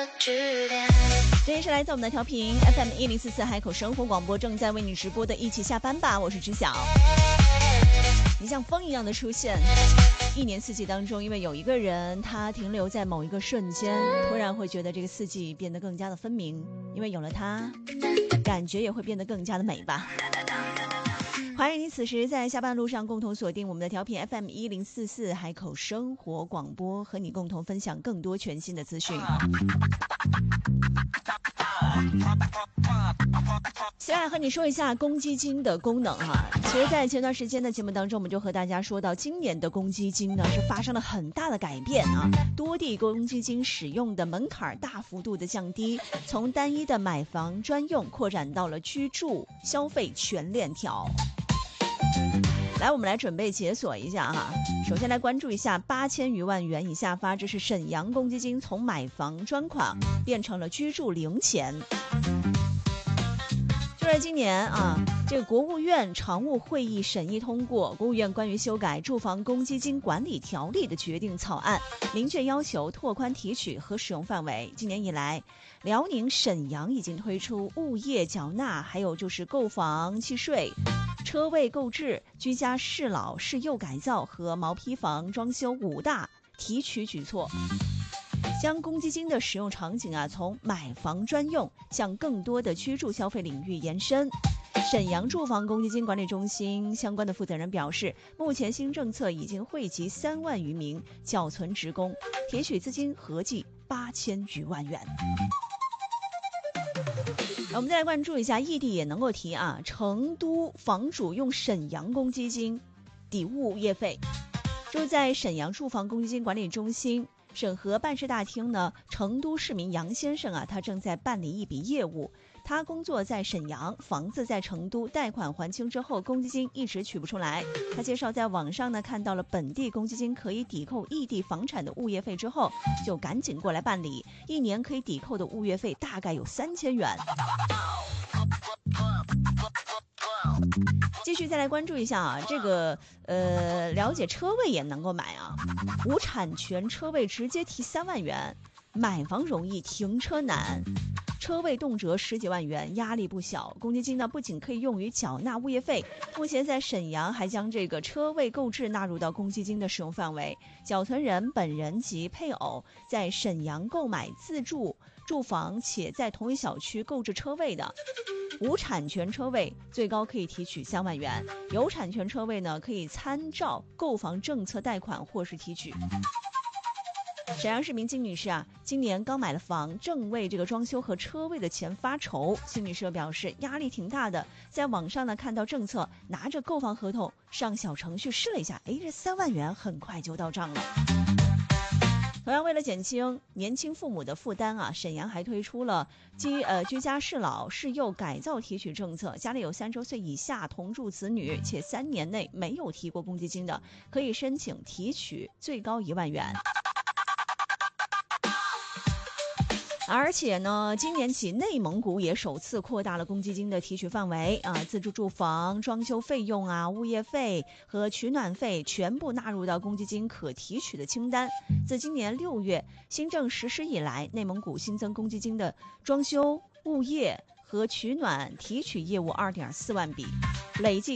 这里是来自我们的调频 FM1044海口生活广播，正在为你直播的一起下班吧，我是知晓。你像风一样的出现，一年四季当中，因为有一个人他停留在某一个瞬间，突然会觉得这个四季变得更加的分明，因为有了他，感觉也会变得更加的美吧。欢迎你此时在下班路上共同锁定我们的调频 FM1044海口生活广播，和你共同分享更多全新的资讯。先来和你说一下公积金的功能哈。其实在前段时间的节目当中，我们就和大家说到，今年的公积金呢是发生了很大的改变啊，多地公积金使用的门槛大幅度的降低，从单一的买房专用扩展到了居住消费全链条。来，我们来准备解锁一下哈。首先来关注一下8000余万元以下发，这是沈阳公积金从买房专款变成了居住零钱。就在今年啊，这个国务院常务会议审议通过国务院关于修改住房公积金管理条例的决定草案，明确要求拓宽提取和使用范围。今年以来，辽宁沈阳已经推出物业缴纳，还有就是购房契税、车位购置、居家适老适幼改造和毛坯房装修5大提取举措，将公积金的使用场景从买房专用向更多的居住消费领域延伸。沈阳住房公积金管理中心相关的负责人表示，目前新政策已经惠及3万余名缴存职工，提取资金合计8000余万元。我们再来关注一下，异地也能够提成都房主用沈阳公积金抵物业费。就在沈阳住房公积金管理中心审核办事大厅呢，成都市民杨先生他正在办理一笔业务。他工作在沈阳，房子在成都，贷款还清之后，公积金一直取不出来。他介绍在网上呢看到了本地公积金可以抵扣异地房产的物业费之后，就赶紧过来办理，一年可以抵扣的物业费大概有3000元。继续再来关注一下这个了解车位也能够买无产权车位直接提3万元，买房容易停车难，车位动辄10几万元，压力不小。公积金呢不仅可以用于缴纳物业费，目前在沈阳还将这个车位购置纳入到公积金的使用范围，缴存人本人及配偶在沈阳购买自住住房且在同一小区购置车位的，无产权车位最高可以提取3万元，有产权车位呢可以参照购房政策贷款或是提取。沈阳市民金女士今年刚买了房，正为这个装修和车位的钱发愁。金女士表示压力挺大的，在网上呢看到政策，拿着购房合同上小程序试了一下，这3万元很快就到账了。同样为了减轻年轻父母的负担沈阳还推出了居家适老适幼改造提取政策，家里有3周岁以下同住子女且3年内没有提过公积金的，可以申请提取最高1万元。而且呢，今年起内蒙古也首次扩大了公积金的提取范围自住住房装修费用物业费和取暖费全部纳入到公积金可提取的清单。自今年6月新政实施以来，内蒙古新增公积金的装修、物业和取暖提取业务2.4万笔，累计